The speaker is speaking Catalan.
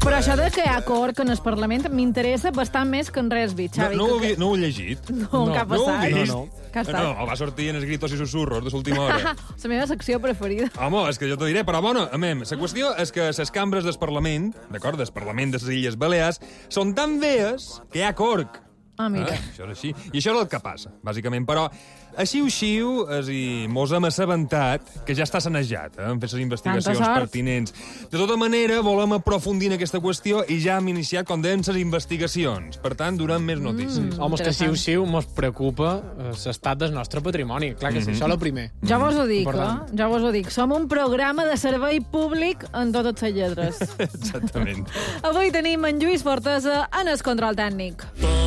Però això de que hi ha acord en el Parlament m'interessa bastant més que en res vist, Xavi. No ho he llegit. No, què ha passat? No. Què ha estat? No, va sortir en els gritos i susurros de l'última hora. La meva secció preferida. Home, és que jo t'ho diré, però bueno, la qüestió és que les cambres del Parlament, d'acord, del Parlament de les Illes Balears, són tan vees que hi ha corc. Ah, mira. Això és així. I això és el que passa, bàsicament. Però, així-ho-xiu, mos hem assabentat que ja està sanejat, hem fet les investigacions pertinents. De tota manera, volem aprofundir en aquesta qüestió i ja hem iniciat, com dèiem, les investigacions. Per tant, durant més notícies. Home, és que així-ho-xiu mos preocupa l'estat del nostre patrimoni. Clar que sí, això és el primer. Ja vos ho dic, ja vos ho dic. Som un programa de servei públic en totes les lletres. Exactament. Avui tenim en Lluís Fortesa en el control tècnic.